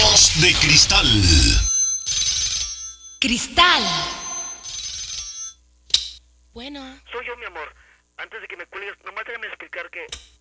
Voz de Cristal. Cristal. Bueno. Soy yo, mi amor. Antes de que me cuelgues, nomás déjame explicar que